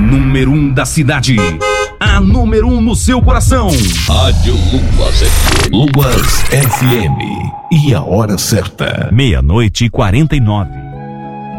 número 1 da cidade. A número 1 no seu coração. Rádio Luas FM. Luas FM. E a hora certa. 00:49.